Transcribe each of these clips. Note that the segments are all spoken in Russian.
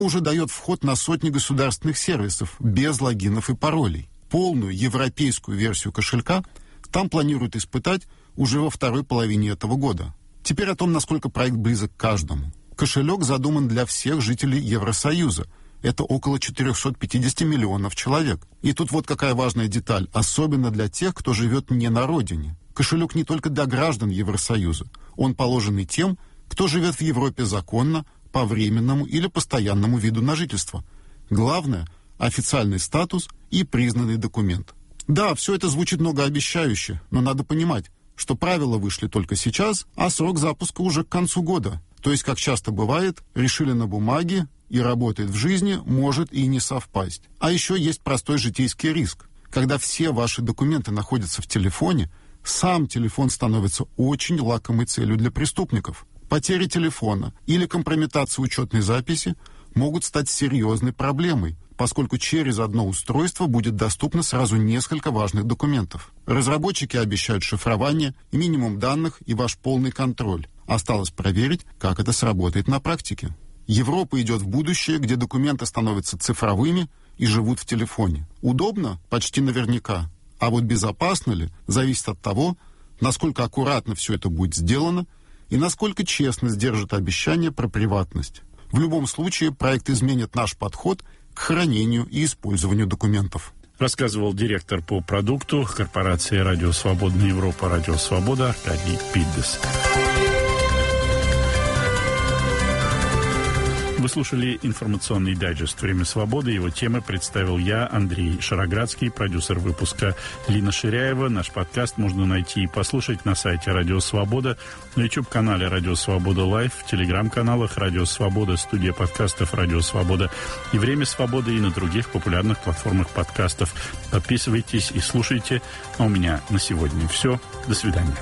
уже дает вход на сотни государственных сервисов без логинов и паролей. Полную европейскую версию кошелька там планируют испытать уже во второй половине этого года. Теперь о том, насколько проект близок к каждому. Кошелек задуман для всех жителей Евросоюза. Это около 450 миллионов человек. И тут вот какая важная деталь, особенно для тех, кто живет не на родине. Кошелек не только для граждан Евросоюза. Он положен и тем, кто живет в Европе законно, по временному или постоянному виду на жительство. Главное – официальный статус и признанный документ. Да, все это звучит многообещающе, но надо понимать, что правила вышли только сейчас, а срок запуска уже к концу года. То есть, как часто бывает, решили на бумаге и работает в жизни, может и не совпасть. А еще есть простой житейский риск. Когда все ваши документы находятся в телефоне, сам телефон становится очень лакомой целью для преступников. Потери телефона или компрометация учетной записи могут стать серьезной проблемой, поскольку через одно устройство будет доступно сразу несколько важных документов. Разработчики обещают шифрование, минимум данных и ваш полный контроль. Осталось проверить, как это сработает на практике. Европа идет в будущее, где документы становятся цифровыми и живут в телефоне. Удобно? Почти наверняка. А вот безопасно ли, зависит от того, насколько аккуратно все это будет сделано и насколько честно сдержит обещание про приватность. В любом случае, проект изменит наш подход к хранению и использованию документов. Рассказывал директор по продукту корпорации «Радио Свободная Европа» «Радио Свобода» Аркадий Пиддес. Вы слушали информационный дайджест «Время свободы». Его темы представил я, Андрей Шароградский, продюсер выпуска Лина Ширяева. Наш подкаст можно найти и послушать на сайте «Радио Свобода», на YouTube-канале «Радио Свобода Лайв», в телеграм-каналах «Радио Свобода», студия подкастов «Радио Свобода» и «Время свободы» и на других популярных платформах подкастов. Подписывайтесь и слушайте. А у меня на сегодня все. До свидания.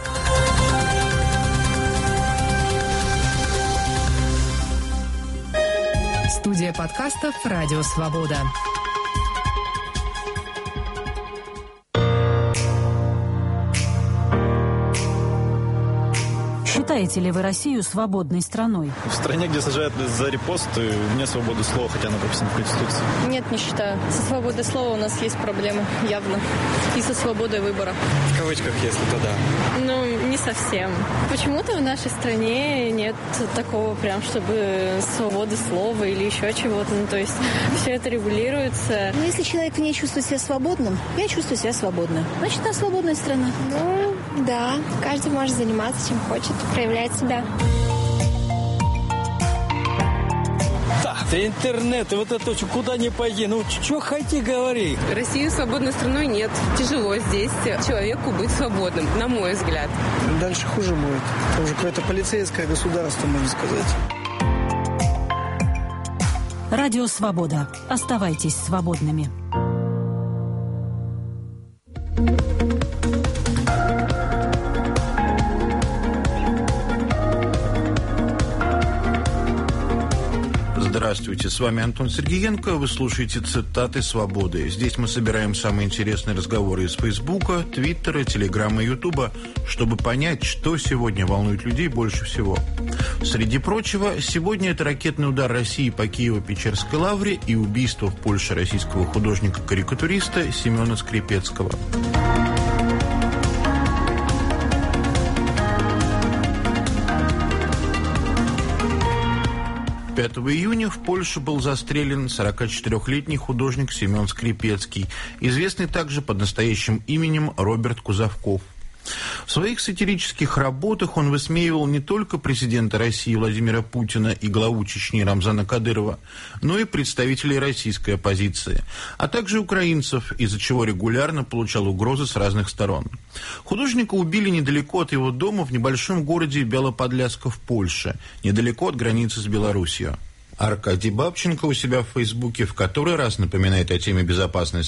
Студия подкастов «Радио Свобода». Считаете ли вы Россию свободной страной? В стране, где сажают за репосты, вне свободы слова, хотя она прописана в Конституции. Нет, не считаю. Со свободой слова у нас есть проблемы, явно. И со свободой выбора. В кавычках, если то да. Ну, не совсем. Почему-то в нашей стране нет такого прям, чтобы свободы слова или еще чего-то. Ну, то есть все это регулируется. Но если человек не чувствует себя свободным, я чувствую себя свободно. Значит, она свободная страна. Ну, да. Каждый может заниматься чем хочет, проявлять себя. Да интернет, и вот это куда ни пойди, ну что хоти говори. Россию свободной страной нет. Тяжело здесь человеку быть свободным, на мой взгляд. Дальше хуже будет. Это уже какое-то полицейское государство, можно сказать. Радио Свобода. Оставайтесь свободными. Здравствуйте, с вами Антон Сергеенко, вы слушаете «Цитаты свободы». Здесь мы собираем самые интересные разговоры из Фейсбука, Твиттера, Телеграма и Ютуба, чтобы понять, что сегодня волнует людей больше всего. Среди прочего, сегодня это ракетный удар России по Киево-Печерской лавре и убийство в Польше российского художника-карикатуриста Семена Скрипецкого. 5 июня в Польше был застрелен 44-летний художник Семен Скрипецкий, известный также под настоящим именем Роберт Кузовков. В своих сатирических работах он высмеивал не только президента России Владимира Путина и главу Чечни Рамзана Кадырова, но и представителей российской оппозиции, а также украинцев, из-за чего регулярно получал угрозы с разных сторон. Художника убили недалеко от его дома в небольшом городе Белоподляска в Польше, недалеко от границы с Белоруссией. Аркадий Бабченко у себя в Фейсбуке в который раз напоминает о теме безопасности.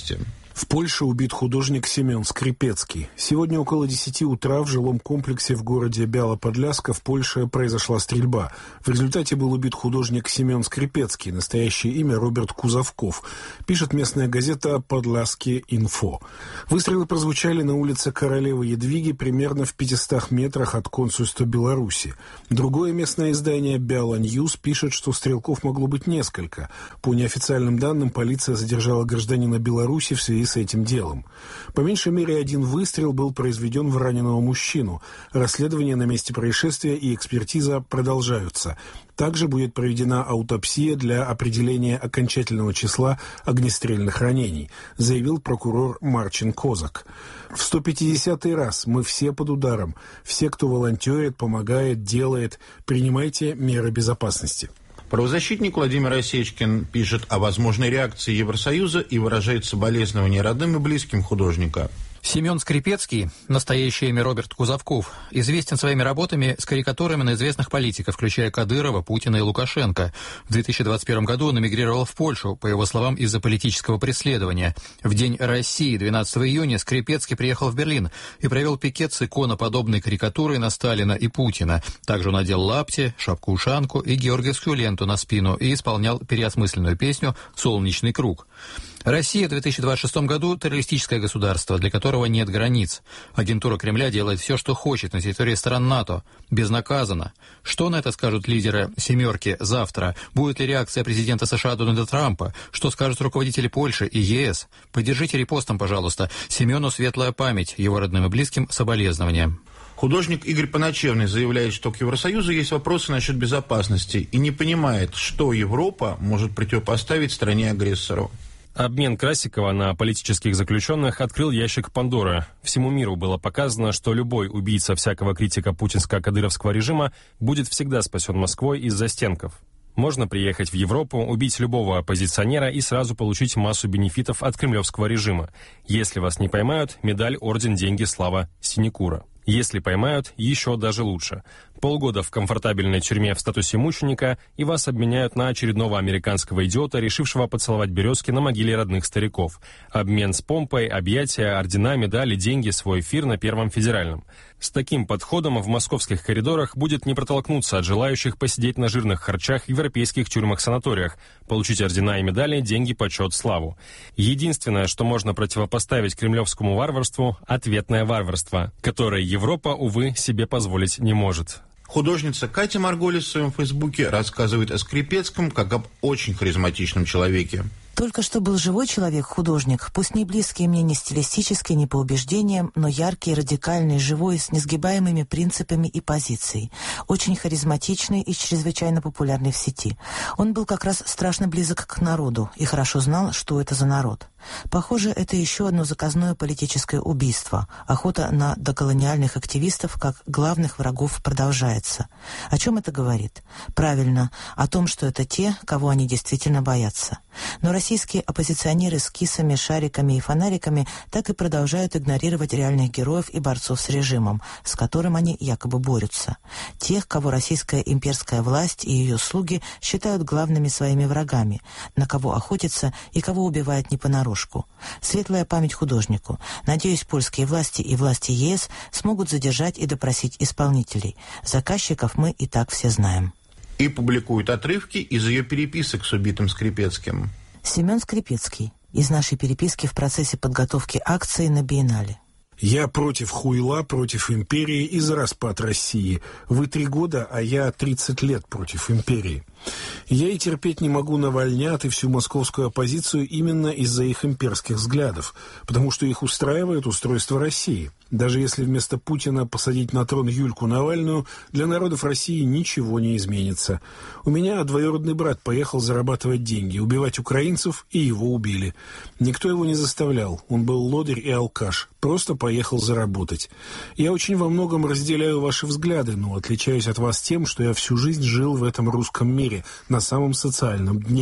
В Польше убит художник Семен Скрипецкий. Сегодня около 10 утра в жилом комплексе в городе Бяло-Подляска в Польше произошла стрельба. В результате был убит художник Семен Скрипецкий, настоящее имя Роберт Кузовков, пишет местная газета «Подляски Инфо». Выстрелы прозвучали на улице Королевы Едвиги примерно в 500 метрах от консульства Беларуси. Другое местное издание «Бяло Ньюс» пишет, что стрелков могло быть несколько. По неофициальным данным, полиция задержала гражданина Беларуси в связи с этим делом. По меньшей мере один выстрел был произведен в раненого мужчину. Расследование на месте происшествия и экспертиза продолжаются. Также будет проведена аутопсия для определения окончательного числа огнестрельных ранений, заявил прокурор Марчин Козак. В 150-й раз мы все под ударом. Все, кто волонтерит, помогает, делает, принимайте меры безопасности. Правозащитник Владимир Осечкин пишет о возможной реакции Евросоюза и выражает соболезнования родным и близким художника. Семен Скрипецкий, настоящее имя Роберт Кузовков, известен своими работами с карикатурами на известных политиков, включая Кадырова, Путина и Лукашенко. В 2021 году он эмигрировал в Польшу, по его словам, из-за политического преследования. В День России, 12 июня, Скрипецкий приехал в Берлин и провел пикет с иконоподобной карикатурой на Сталина и Путина. Также он надел лапти, шапку-ушанку и георгиевскую ленту на спину и исполнял переосмысленную песню «Солнечный круг». Россия в 2026 году – террористическое государство, для которого нет границ. Агентура Кремля делает все, что хочет на территории стран НАТО, безнаказанно. Что на это скажут лидеры «семерки» завтра? Будет ли реакция президента США Дональда Трампа? Что скажут руководители Польши и ЕС? Поддержите репостом, пожалуйста. Семену светлая память, его родным и близким соболезнования. Художник Игорь Поначевный заявляет, что к Евросоюзу есть вопросы насчет безопасности и не понимает, что Европа может противопоставить стране-агрессору. Обмен Красикова на политических заключенных открыл ящик Пандоры. Всему миру было показано, что любой убийца всякого критика путинско-кадыровского режима будет всегда спасен Москвой из застенков. Можно приехать в Европу, убить любого оппозиционера и сразу получить массу бенефитов от кремлевского режима. Если вас не поймают, медаль, орден, деньги, слава, синекура. Если поймают, еще даже лучше. Полгода в комфортабельной тюрьме в статусе мученика, и вас обменяют на очередного американского идиота, решившего поцеловать березки на могиле родных стариков. Обмен с помпой, объятия, ордена, медали, деньги, свой эфир на Первом федеральном. С таким подходом в московских коридорах будет не протолкнуться от желающих посидеть на жирных харчах в европейских тюрьмах-санаториях, получить ордена и медали, деньги, почет, славу. Единственное, что можно противопоставить кремлевскому варварству – ответное варварство, которое Европа, увы, себе позволить не может. Художница Катя Марголис в своем фейсбуке рассказывает о Скрипецком как об очень харизматичном человеке. Только что был живой человек-художник, пусть не близкий мне ни стилистически, ни по убеждениям, но яркий, радикальный, живой, с несгибаемыми принципами и позицией. Очень харизматичный и чрезвычайно популярный в сети. Он был как раз страшно близок к народу и хорошо знал, что это за народ. Похоже, это еще одно заказное политическое убийство. Охота на доколониальных активистов как главных врагов продолжается. О чем это говорит? Правильно, о том, что это те, кого они действительно боятся. Но российские оппозиционеры с кисами, шариками и фонариками так и продолжают игнорировать реальных героев и борцов с режимом, с которым они якобы борются. Тех, кого российская имперская власть и ее слуги считают главными своими врагами, на кого охотятся и кого убивают не понарошку. Светлая память художнику. Надеюсь, польские власти и власти ЕС смогут задержать и допросить исполнителей. Заказчиков мы и так все знаем. И публикуют отрывки из ее переписок с убитым Скрипецким. Семен Скрипецкий. Из нашей переписки в процессе подготовки акции на Биеннале. Я против хуйла, против империи и за распад России. Вы 3 года, а я 30 лет против империи. Я и терпеть не могу навальнят и всю московскую оппозицию именно из-за их имперских взглядов, потому что их устраивает устройство России. Даже если вместо Путина посадить на трон Юльку Навальную, для народов России ничего не изменится. У меня двоюродный брат поехал зарабатывать деньги, убивать украинцев, и его убили. Никто его не заставлял, он был лодырь и алкаш, просто поехал заработать. Я очень во многом разделяю ваши взгляды, но отличаюсь от вас тем, что я всю жизнь жил в этом русском мире, на самом социальном дне.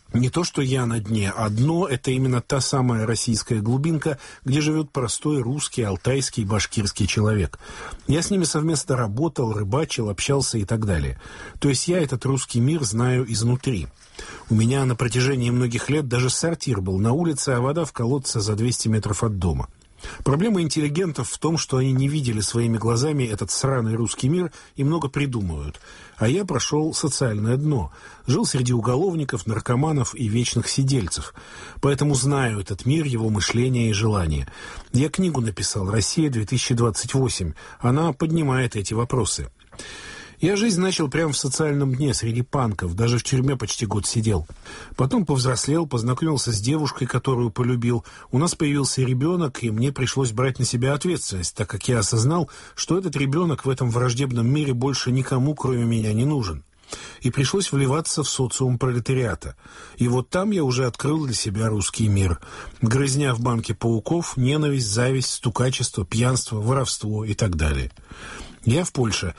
Не то, что я на дне, а дно – это именно та самая российская глубинка, где живет простой русский, алтайский, башкирский человек. Я с ними совместно работал, рыбачил, общался и так далее. То есть я этот русский мир знаю изнутри. У меня на протяжении многих лет даже сортир был на улице, а вода в колодце за 200 метров от дома. Проблема интеллигентов в том, что они не видели своими глазами этот сраный русский мир и много придумывают. А я прошел социальное дно. Жил среди уголовников, наркоманов и вечных сидельцев. Поэтому знаю этот мир, его мышление и желания. Я книгу написал «Россия-2028». Она поднимает эти вопросы. Я жизнь начал прямо в социальном дне, среди панков, даже в тюрьме почти год сидел. Потом повзрослел, познакомился с девушкой, которую полюбил. У нас появился ребенок, и мне пришлось брать на себя ответственность, так как я осознал, что этот ребенок в этом враждебном мире больше никому, кроме меня, не нужен. И пришлось вливаться в социум пролетариата. И вот там я уже открыл для себя русский мир. Грызня в банке пауков, ненависть, зависть, стукачество, пьянство, воровство и так далее. Я в Польше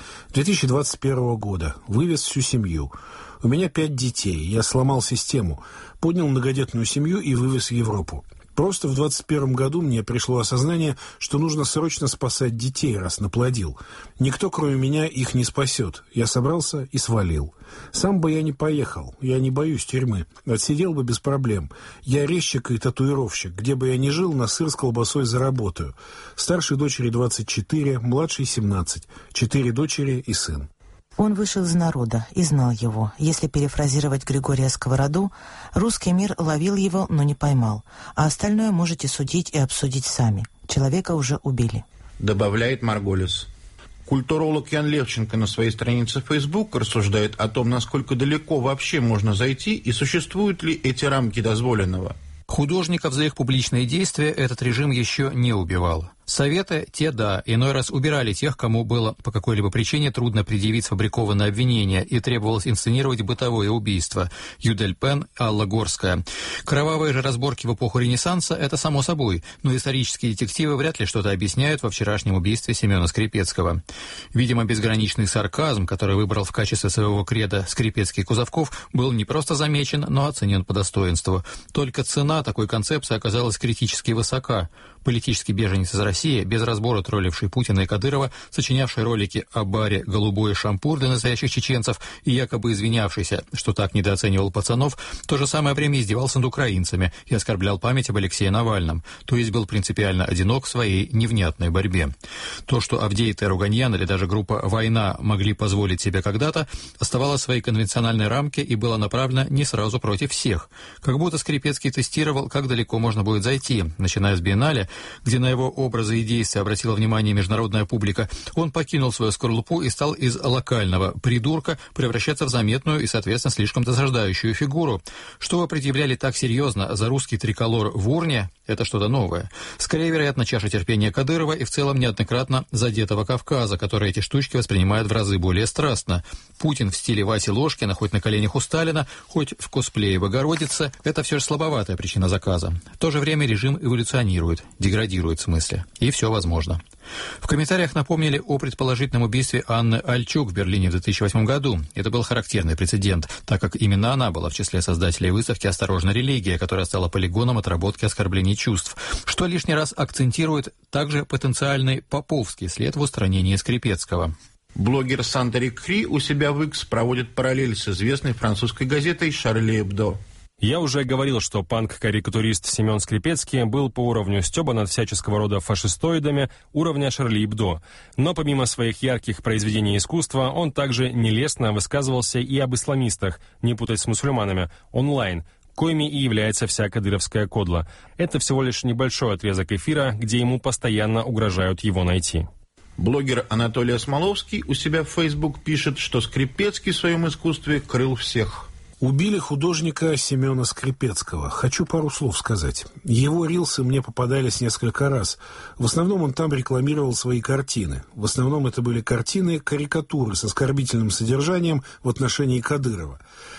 2021 года, вывез всю семью. У меня 5 детей, я сломал систему, поднял многодетную семью и вывез в Европу. Просто в 2021 году мне пришло осознание, что нужно срочно спасать детей, раз наплодил. Никто, кроме меня, их не спасет. Я собрался и свалил. Сам бы я не поехал, я не боюсь тюрьмы. Отсидел бы без проблем. Я резчик и татуировщик. Где бы я ни жил, на сыр с колбасой заработаю. Старшей дочери 24, младшей 17. 4 дочери и сын. Он вышел из народа и знал его. Если перефразировать Григория Сковороду, русский мир ловил его, но не поймал. А остальное можете судить и обсудить сами. Человека уже убили. Добавляет Марголис. Культуролог Ян Левченко на своей странице Facebook рассуждает о том, насколько далеко вообще можно зайти и существуют ли эти рамки дозволенного. Художников за их публичные действия этот режим еще не убивал. Советы, те да, иной раз убирали тех, кому было по какой-либо причине трудно предъявить сфабрикованное обвинение и требовалось инсценировать бытовое убийство. Юдель Пен, Алла Горская. Кровавые же разборки в эпоху Ренессанса – это само собой, но исторические детективы вряд ли что-то объясняют во вчерашнем убийстве Семена Скрипецкого. Видимо, безграничный сарказм, который выбрал в качестве своего кредо Скрипецкий-Кузовков, был не просто замечен, но оценен по достоинству. Только цена такой концепции оказалась критически высока. Политический беженец из России, без разбора тролливший Путина и Кадырова, сочинявший ролики о баре «Голубой шампур» для настоящих чеченцев и якобы извинявшийся, что так недооценивал пацанов, в то же самое время издевался над украинцами и оскорблял память об Алексее Навальном, то есть был принципиально одинок в своей невнятной борьбе. То, что Авдей Теруганьян или даже группа «Война» могли позволить себе когда-то, оставалось в своей конвенциональной рамке и было направлено не сразу против всех. Как будто Скрипецкий тестировал, как далеко можно будет зайти, начиная с биеннале, где на его образы и действия обратила внимание международная публика, он покинул свою скорлупу и стал из локального придурка превращаться в заметную и, соответственно, слишком досаждающую фигуру. Что вы предъявляли так серьезно за русский триколор в урне, это что-то новое. Скорее, вероятно, чаша терпения Кадырова и в целом неоднократно задетого Кавказа, который эти штучки воспринимает в разы более страстно. Путин в стиле Васи Ложкина, хоть на коленях у Сталина, хоть в косплее Богородицы, это все же слабоватая причина заказа. В то же время режим эволюционирует, деградирует в смысле. И все возможно. В комментариях напомнили о предположительном убийстве Анны Альчук в Берлине в 2008 году. Это был характерный прецедент, так как именно она была в числе создателей выставки «Осторожно, религия», которая стала полигоном отработки оскорблений чувств, что лишний раз акцентирует также потенциальный поповский след в устранении Скрипецкого. Блогер Сандарик Хри у себя в X проводит параллель с известной французской газетой «Шарли Эбдо». Я уже говорил, что панк-карикатурист Семен Скрипецкий был по уровню стёба над всяческого рода фашистоидами уровня Шарли Эбдо. Но помимо своих ярких произведений искусства, он также нелестно высказывался и об исламистах, не путать с мусульманами, онлайн, коими и является вся кадыровская кодла. Это всего лишь небольшой отрезок эфира, где ему постоянно угрожают его найти. Блогер Анатолий Осмоловский у себя в Facebook пишет, что Скрипецкий в своем искусстве крыл всех. Убили художника Семена Скрипецкого. Хочу пару слов сказать. Его рилсы мне попадались несколько раз. В основном он там рекламировал свои картины. В основном это были картины-карикатуры с оскорбительным содержанием в отношении Кадырова.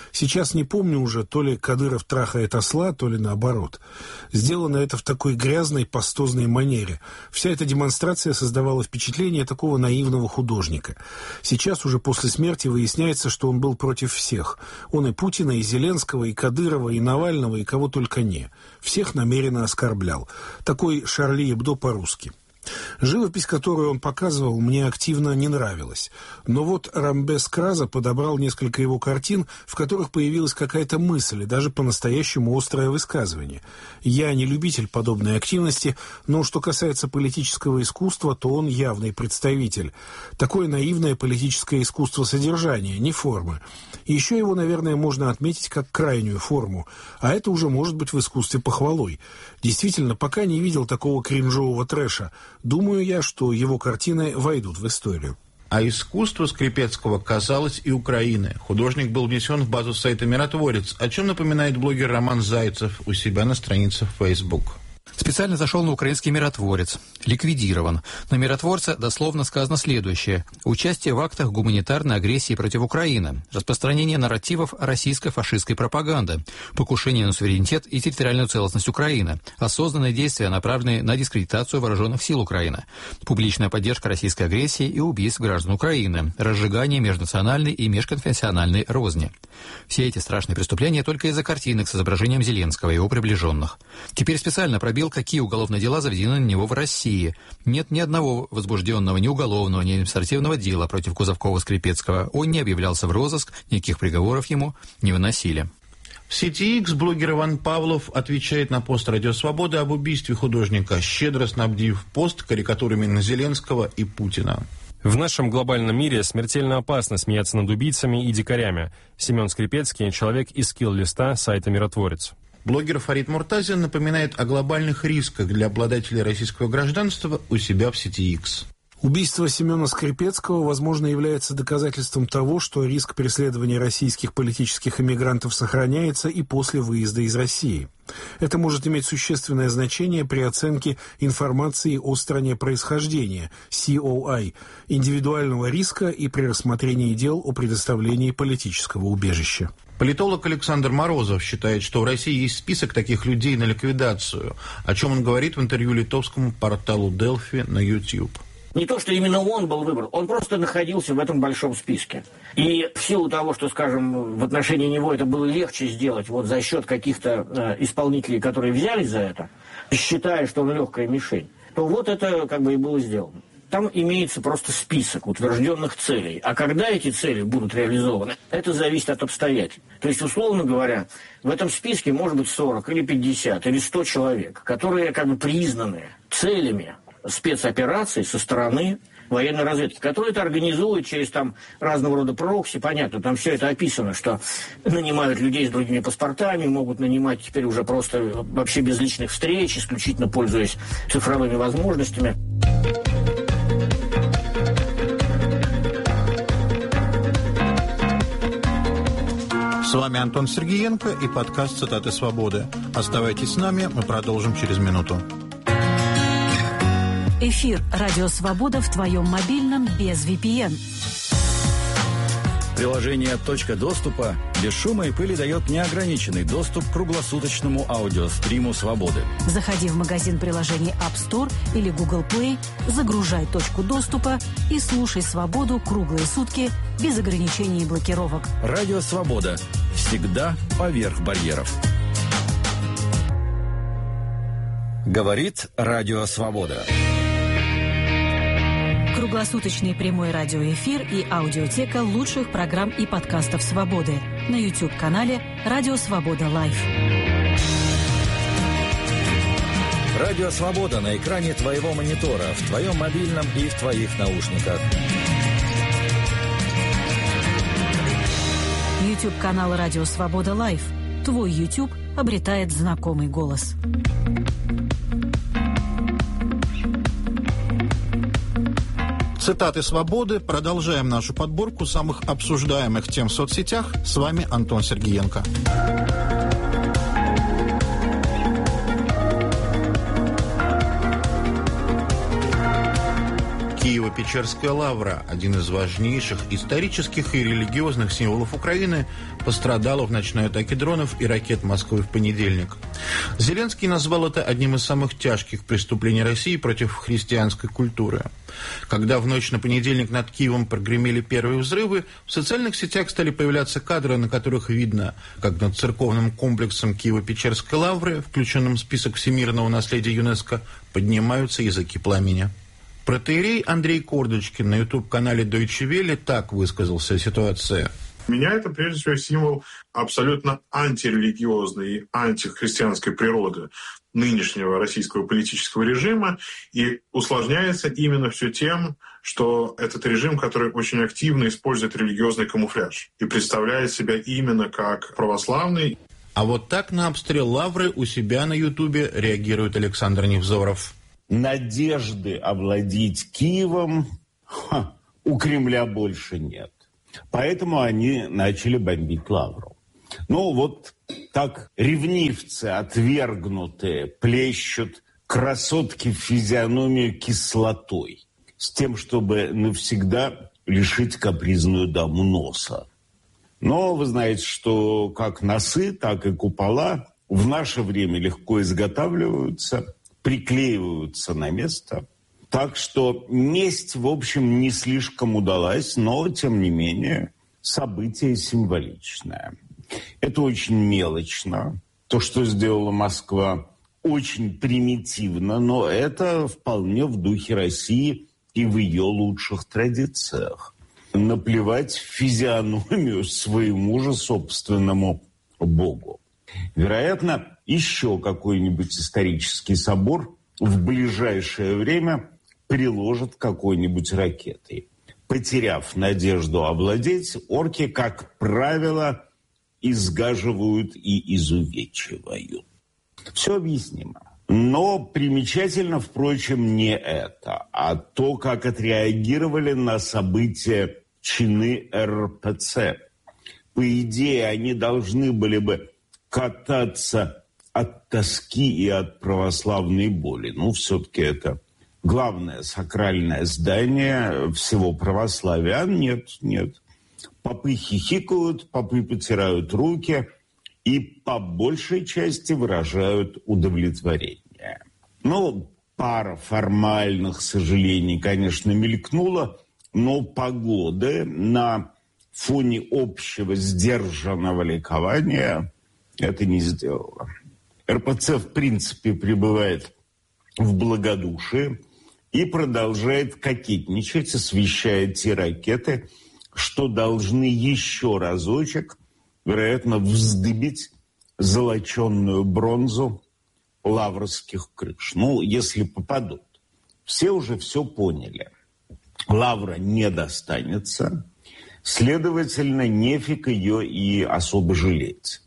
Сейчас не помню уже, то ли Кадыров трахает осла, то ли наоборот. Сделано это в такой грязной, пастозной манере. Вся эта демонстрация создавала впечатление такого наивного художника. Сейчас уже после смерти выясняется, что он был против всех. Он и Путина, и Зеленского, и Кадырова, и Навального, и кого только не. Всех намеренно оскорблял. Такой Шарли Эбдо по-русски. Живопись, которую он показывал, мне активно не нравилась. Но вот Рамбес Краза подобрал несколько его картин, в которых появилась какая-то мысль и даже по-настоящему острое высказывание. Я не любитель подобной активности, но что касается политического искусства, то он явный представитель. Такое наивное политическое искусство содержания, не формы. Еще его, наверное, можно отметить как крайнюю форму, а это уже может быть в искусстве похвалой. Действительно, пока не видел такого кринжового трэша. Думаю я, что его картины войдут в историю. А искусство Скрипецкого касалось и Украины. Художник был внесен в базу сайта «Миротворец», о чем напоминает блогер Роман Зайцев у себя на странице в Facebook. Специально зашел на украинский «Миротворец». Ликвидирован. На «Миротворце» дословно сказано следующее. Участие в актах гуманитарной агрессии против Украины. Распространение нарративов российско-фашистской пропаганды. Покушение на суверенитет и территориальную целостность Украины. Осознанные действия, направленные на дискредитацию вооруженных сил Украины. Публичная поддержка российской агрессии и убийств граждан Украины. Разжигание межнациональной и межконфессиональной розни. Все эти страшные преступления только из-за картинок с изображением Зеленского и его приближенных. Теперь специально пробил, какие уголовные дела заведены на него в России. Нет ни одного возбужденного ни уголовного, ни административного дела против Кузовкова-Скрипецкого. Он не объявлялся в розыск, никаких приговоров ему не выносили. В сети X блогер Иван Павлов отвечает на пост «Радио Свобода» об убийстве художника, щедро снабдив пост карикатурами на Зеленского и Путина. В нашем глобальном мире смертельно опасно смеяться над убийцами и дикарями. Семен Скрипецкий – человек из скилл-листа сайта «Миротворец». Блогер Фарид Муртазин напоминает о глобальных рисках для обладателей российского гражданства у себя в сети X. Убийство Семена Скрипецкого, возможно, является доказательством того, что риск преследования российских политических эмигрантов сохраняется и после выезда из России. Это может иметь существенное значение при оценке информации о стране происхождения, COI, индивидуального риска и при рассмотрении дел о предоставлении политического убежища. Политолог Александр Морозов считает, что в России есть список таких людей на ликвидацию, о чем он говорит в интервью литовскому порталу Delphi на YouTube. Не то, что именно он был выбран, он просто находился в этом большом списке. И в силу того, что, скажем, в отношении него это было легче сделать вот за счет каких-то исполнителей, которые взялись за это, считая, что он легкая мишень, то вот это как бы и было сделано. Там имеется просто список утвержденных целей. А когда эти цели будут реализованы, это зависит от обстоятельств. То есть, условно говоря, в этом списке может быть 40 или 50 или 100 человек, которые как бы признаны целями спецопераций со стороны военной разведки, которые это организуют через там разного рода прокси, понятно, там все это описано, что нанимают людей с другими паспортами, могут нанимать теперь уже просто вообще без личных встреч, исключительно пользуясь цифровыми возможностями. С вами Антон Сергеенко и подкаст «Цитаты свободы». Оставайтесь с нами, мы продолжим через минуту. Эфир «Радио Свобода» в твоем мобильном без VPN. Приложение «Точка доступа» без шума и пыли дает неограниченный доступ к круглосуточному аудиостриму «Свободы». Заходи в магазин приложений App Store или Google Play, загружай «Точку доступа» и слушай «Свободу» круглые сутки без ограничений и блокировок. «Радио Свобода» всегда поверх барьеров. Говорит «Радио Свобода». Круглосуточный прямой радиоэфир и аудиотека лучших программ и подкастов «Свободы» на YouTube-канале «Радио Свобода Лайв». «Радио Свобода» на экране твоего монитора, в твоем мобильном и в твоих наушниках. YouTube-канал «Радио Свобода Лайв». Твой YouTube обретает знакомый голос. Цитаты свободы. Продолжаем нашу подборку самых обсуждаемых тем в соцсетях. С вами Антон Сергеенко. Киев Киево-Печерская лавра, один из важнейших исторических и религиозных символов Украины, пострадала в ночной атаке дронов и ракет Москвы в понедельник. Зеленский назвал это одним из самых тяжких преступлений России против христианской культуры. Когда в ночь на понедельник над Киевом прогремели первые взрывы, в социальных сетях стали появляться кадры, на которых видно, как над церковным комплексом Киево-Печерской лавры, включенным в список всемирного наследия ЮНЕСКО, поднимаются языки пламени. Протоиерей Андрей Кордочкин на YouTube-канале Deutsche Welle так высказался о ситуации. Меня это, прежде всего, символ абсолютно антирелигиозной и антихристианской природы нынешнего российского политического режима, и усложняется именно все тем, что этот режим, который очень активно использует религиозный камуфляж и представляет себя именно как православный. А вот так на обстрел лавры у себя на Ютубе реагирует Александр Невзоров. Надежды овладеть Киевом у Кремля больше нет. Поэтому они начали бомбить лавру. Ну вот так ревнивцы отвергнутые плещут красотки в физиономию кислотой с тем, чтобы навсегда лишить капризную даму носа. Но вы знаете, что как носы, так и купола в наше время легко изготавливаются, приклеиваются на место. Так что месть, в общем, не слишком удалась, но, тем не менее, событие символичное. Это очень мелочно. То, что сделала Москва, очень примитивно, но это вполне в духе России и в ее лучших традициях. Наплевать в физиономию своему же собственному Богу. Вероятно, еще какой-нибудь исторический собор в ближайшее время приложат какой-нибудь ракетой. Потеряв надежду овладеть, орки, как правило, изгаживают и изувечивают. Все объяснимо. Но примечательно, впрочем, не это, а то, как отреагировали на события чины РПЦ. По идее, они должны были бы кататься от тоски и от православной боли. Ну, все-таки это главное сакральное здание всего православия. А нет. Попы хихикают, попы потирают руки и по большей части выражают удовлетворение. Ну, пара формальных сожалений, конечно, мелькнула, но погоды на фоне общего сдержанного ликования это не сделало. РПЦ, в принципе, пребывает в благодушии и продолжает кокетничать, освещая те ракеты, что должны еще разочек, вероятно, вздыбить золоченную бронзу лаврских крыш. Ну, если попадут. Все уже все поняли. Лавра не достанется, следовательно, нефиг ее и особо жалеть.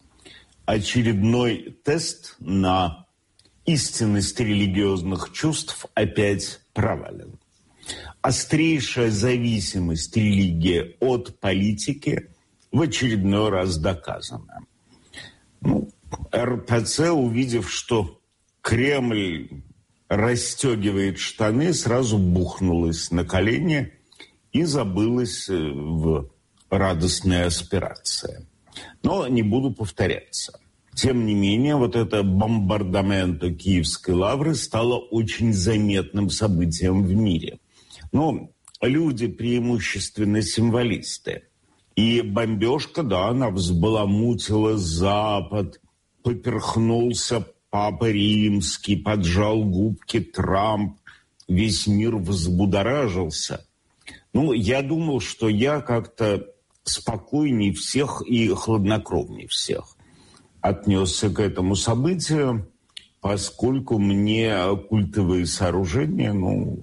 Очередной тест на истинность религиозных чувств опять провален. Острейшая зависимость религии от политики в очередной раз доказана. Ну, РПЦ, увидев, что Кремль расстегивает штаны, сразу бухнулась на колени и забылась в радостной аспирации. Но не буду повторяться. Тем не менее, вот это бомбардамento Киевской лавры стало очень заметным событием в мире. Но люди преимущественно символисты. И бомбежка, да, она взбаламутила Запад, поперхнулся Папа Римский, поджал губки Трамп, весь мир взбудоражился. Ну, я думал, что я как-то спокойней всех и хладнокровней всех отнесся к этому событию, поскольку мне культовые сооружения,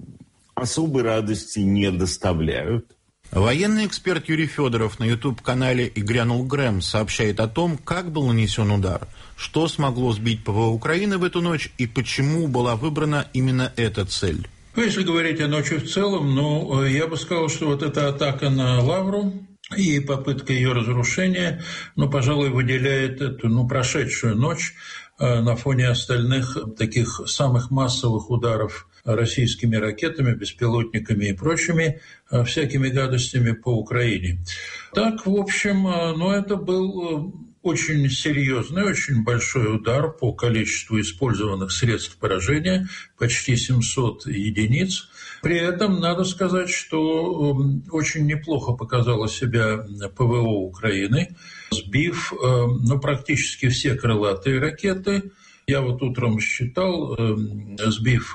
особой радости не доставляют. Военный эксперт Юрий Федоров на YouTube-канале «И грянул Грэм» сообщает о том, как был нанесен удар, что смогло сбить ПВО Украины в эту ночь и почему была выбрана именно эта цель. Если говорить о ночи в целом, я бы сказал, что вот эта атака на Лавру и попытка ее разрушения, пожалуй, выделяет эту, прошедшую ночь на фоне остальных таких самых массовых ударов российскими ракетами, беспилотниками и прочими всякими гадостями по Украине. Так, в общем, это был очень серьезный, очень большой удар по количеству использованных средств поражения, почти 700 единиц. При этом надо сказать, что очень неплохо показала себя ПВО Украины, сбив практически все крылатые ракеты. Я вот утром считал, сбив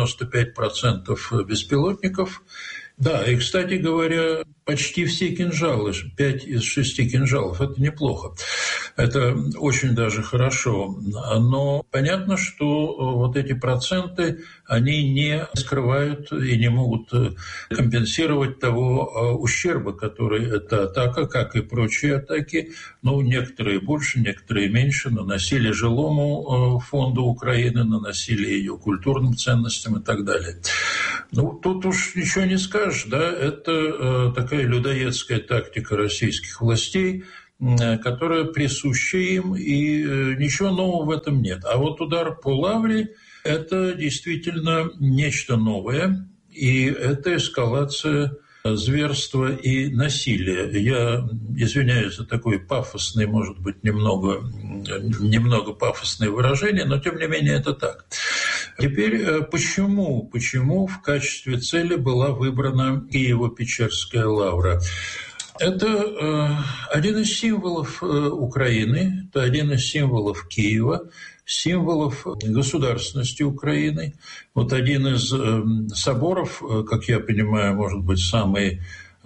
95% беспилотников. Да, и, кстати говоря, почти все кинжалы, 5 из 6 кинжалов, это неплохо. Это очень даже хорошо. Но понятно, что вот эти проценты, они не скрывают и не могут компенсировать того ущерба, который эта атака, как и прочие атаки, некоторые больше, некоторые меньше, наносили жилому фонду Украины, наносили ее культурным ценностям и так далее. Тут уж ничего не скажешь, да, это такая людоедская тактика российских властей, которая присуща им, и ничего нового в этом нет. А вот удар по Лавре – это действительно нечто новое, и это эскалация зверства и насилия. Я извиняюсь за такой пафосный, может быть, немного пафосное выражение, но тем не менее это так. Теперь почему в качестве цели была выбрана Киево-Печерская лавра? Это один из символов Украины, это один из символов Киева, символов государственности Украины. Вот один из соборов, как я понимаю, может быть, самый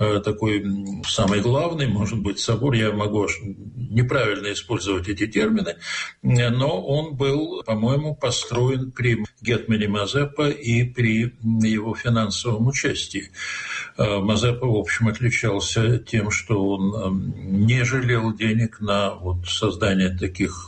главный, может быть, собор, я могу неправильно использовать эти термины, но он был, по-моему, построен при гетмане Мазепа и при его финансовом участии. Мазепа, в общем, отличался тем, что он не жалел денег на создание таких...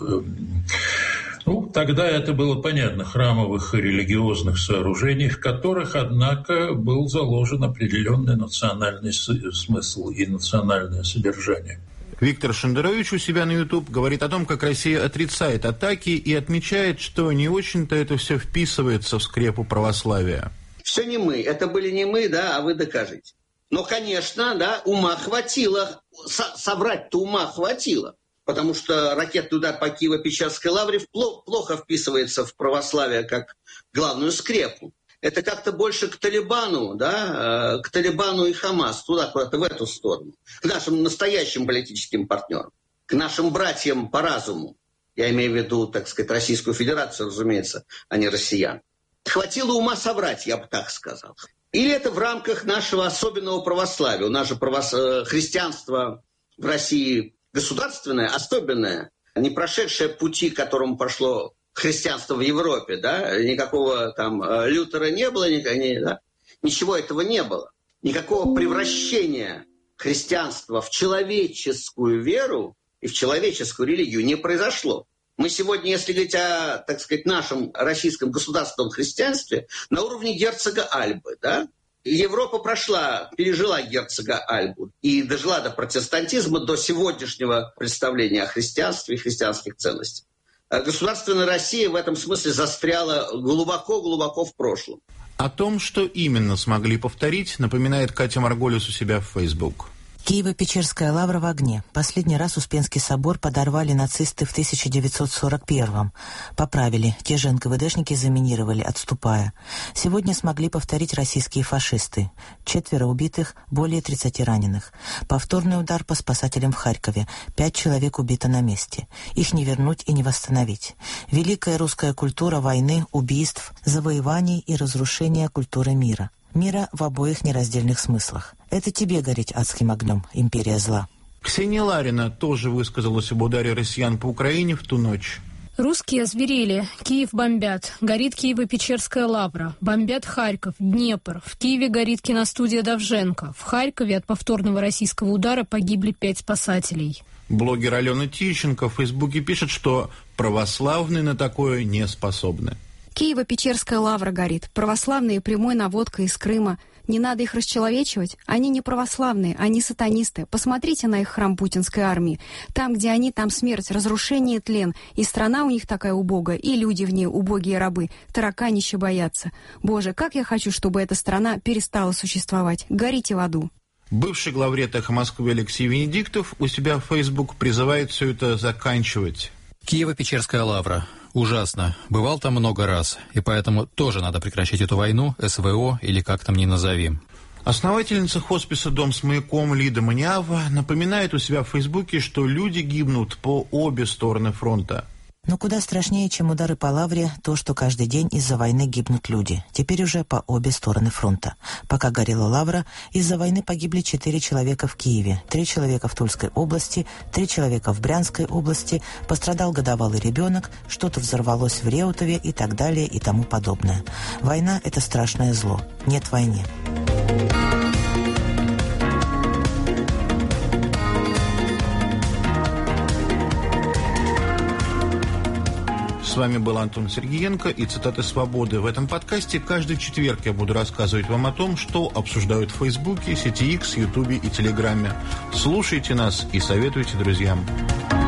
Тогда это было понятно, храмовых и религиозных сооружений, в которых, однако, был заложен определенный национальный смысл и национальное содержание. Виктор Шендерович у себя на YouTube говорит о том, как Россия отрицает атаки и отмечает, что не очень-то это все вписывается в скрепу православия. Все не мы, это были не мы, да, а вы докажите. Но, конечно, да, ума хватило, соврать-то ума хватило. Потому что ракетный удар по Киево-Печерской лавре плохо вписывается в православие как главную скрепу. Это как-то больше к Талибану, да, к Талибану и Хамас, туда, куда-то в эту сторону. К нашим настоящим политическим партнерам, к нашим братьям по разуму. Я имею в виду, так сказать, Российскую Федерацию, разумеется, а не россиян. Хватило ума соврать, я бы так сказал. Или это в рамках нашего особенного православия. У нас же христианство в России государственное, особенное, не прошедшее пути, которому пошло христианство в Европе, да, никакого там Лютера не было, ничего этого не было. Никакого превращения христианства в человеческую веру и в человеческую религию не произошло. Мы сегодня, если говорить о, так сказать, нашем российском государственном христианстве, на уровне герцога Альбы, да, Европа пережила герцога Альбу и дожила до протестантизма, до сегодняшнего представления о христианстве и христианских ценностях. Государственная Россия в этом смысле застряла глубоко-глубоко в прошлом. О том, что именно смогли повторить, напоминает Катя Марголис у себя в Facebook. Киево-Печерская лавра в огне. Последний раз Успенский собор подорвали нацисты в 1941-м. Поправили. Те же НКВДшники заминировали, отступая. Сегодня смогли повторить российские фашисты. 4 убитых, более 30 раненых. Повторный удар по спасателям в Харькове. 5 человек убито на месте. Их не вернуть и не восстановить. Великая русская культура войны, убийств, завоеваний и разрушения культуры мира. Мира в обоих нераздельных смыслах. Это тебе гореть адским огнем, империя зла. Ксения Ларина тоже высказалась об ударе россиян по Украине в ту ночь. Русские озверели. Киев бомбят. Горит Киево-Печерская лавра. Бомбят Харьков, Днепр. В Киеве горит киностудия Довженко. В Харькове от повторного российского удара погибли 5 спасателей. Блогер Алена Тищенко в Фейсбуке пишет, что православные на такое не способны. Киево-Печерская лавра горит. Православные прямой наводкой из Крыма. Не надо их расчеловечивать. Они не православные, они сатанисты. Посмотрите на их храм путинской армии. Там, где они, там смерть, разрушение и тлен. И страна у них такая убогая, и люди в ней убогие рабы. Тараканище боятся. Боже, как я хочу, чтобы эта страна перестала существовать. Горите в аду. Бывший главред «Эхо Москвы» Алексей Венедиктов у себя в Facebook призывает все это заканчивать. Киево-Печерская лавра. Ужасно. Бывал там много раз. И поэтому тоже надо прекращать эту войну, СВО или как там ни назови. Основательница хосписа «Дом с маяком» Лида Маниава напоминает у себя в Фейсбуке, что люди гибнут по обе стороны фронта. Но куда страшнее, чем удары по лавре, то, что каждый день из-за войны гибнут люди. Теперь уже по обе стороны фронта. Пока горела лавра, из-за войны погибли 4 человека в Киеве, 3 человека в Тульской области, 3 человека в Брянской области, пострадал годовалый ребенок, что-то взорвалось в Реутове и так далее и тому подобное. Война – это страшное зло. Нет войны. С вами был Антон Сергеенко и цитаты «Свободы». В этом подкасте каждый четверг я буду рассказывать вам о том, что обсуждают в Фейсбуке, сети X, Ютубе и Телеграме. Слушайте нас и советуйте друзьям.